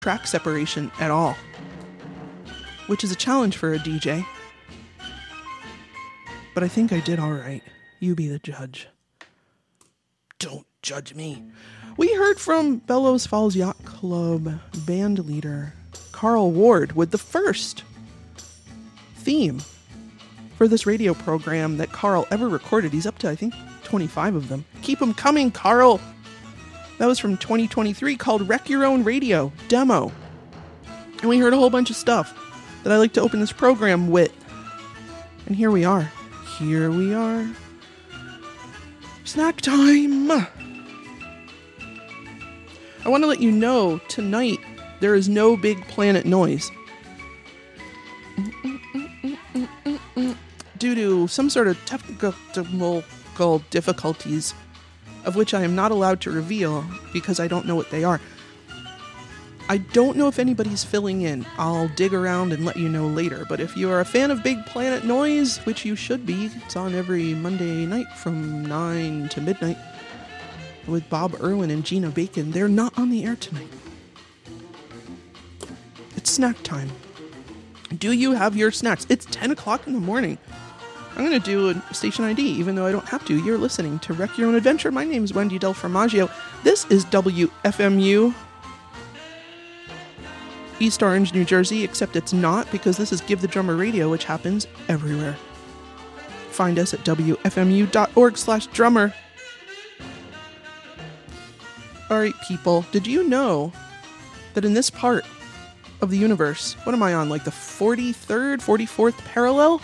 track separation at all, which is a challenge for a DJ. But I think I did all right. You be the judge. Don't judge me. We heard from Bellows Falls Yacht Club band leader Carl Ward with the first theme for this radio program that Carl ever recorded. He's up to, I think, 25 of them. Keep them coming, Carl. That was from 2023 called Wreck Your Own Radio Demo. And we heard a whole bunch of stuff that I like to open this program with. And here we are. Here we are. Snack time. I want to let you know tonight there is no Big Planet noise. Due to some sort of technical difficulties, of which I am not allowed to reveal because I don't know what they are. I don't know if anybody's filling in. I'll dig around and let you know later. But if you are a fan of Big Planet Noise, which you should be, it's on every Monday night from 9 to midnight with Bob Irwin and Gina Bacon. They're not on the air tonight. It's snack time. Do you have your snacks? It's 10 o'clock in the morning. I'm going to do a station ID, even though I don't have to. You're listening to Wreck Your Own Adventure. My name is Wendy Del Formaggio. This is WFMU, East Orange, New Jersey, except it's not, because this is Give the Drummer Radio, which happens everywhere. Find us at wfmu.org/drummer. All right, people, did you know that in this part of the universe, what am I on, like the 43rd, 44th parallel?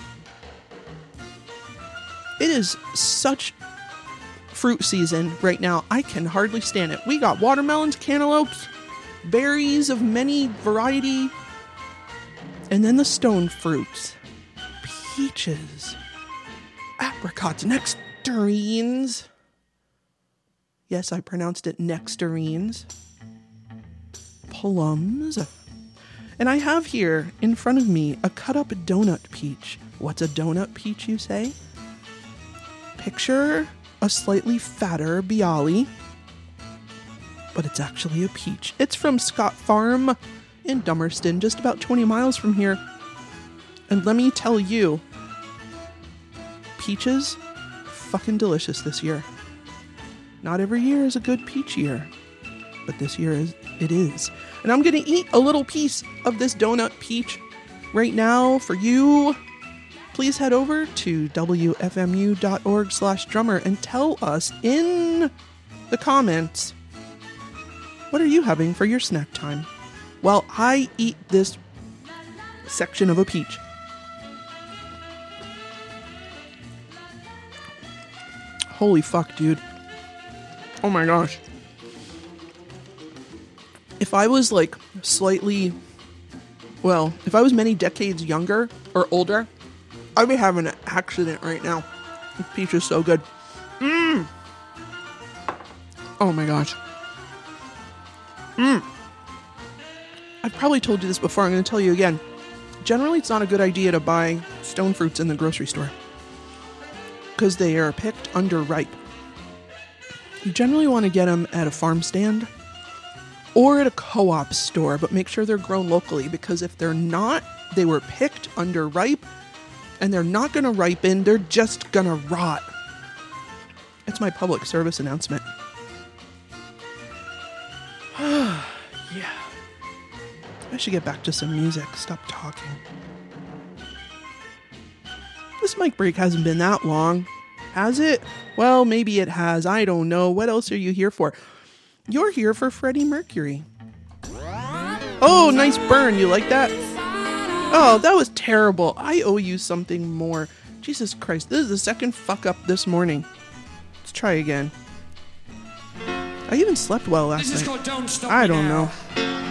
It is such fruit season right now. I can hardly stand it. We got watermelons, cantaloupes, berries of many variety, and then the stone fruits, peaches, apricots, nectarines. Yes, I pronounced it nectarines. Plums. And I have here in front of me a cut up donut peach. What's a donut peach, you say? Picture a slightly fatter Bialy, but it's actually a peach. It's from Scott Farm in Dummerston, just about 20 miles from here. And let me tell you, peaches, fucking delicious this year. Not every year is a good peach year, but this year it is. And I'm going to eat a little piece of this donut peach right now for you. Please head over to wfmu.org/drummer and tell us in the comments, what are you having for your snack time while I eat this section of a peach? Holy fuck, dude. Oh my gosh. If I was like if I was many decades younger or older, I'd be having an accident right now. This peach is so good. Oh my gosh. I've probably told you this before. I'm going to tell you again. Generally, it's not a good idea to buy stone fruits in the grocery store because they are picked underripe. You generally want to get them at a farm stand or at a co-op store, but make sure they're grown locally, because if they're not, they were picked underripe and they're not going to ripen. They're just going to rot. It's my public service announcement. Yeah. I should get back to some music. Stop talking. This mic break hasn't been that long, has it? Well, maybe it has. I don't know. What else are you here for? You're here for Freddie Mercury. Oh, nice burn. You like that? Oh, that was terrible. I owe you something more. Jesus Christ. This is the second fuck up this morning. Let's try again. I even slept well last night. I don't know.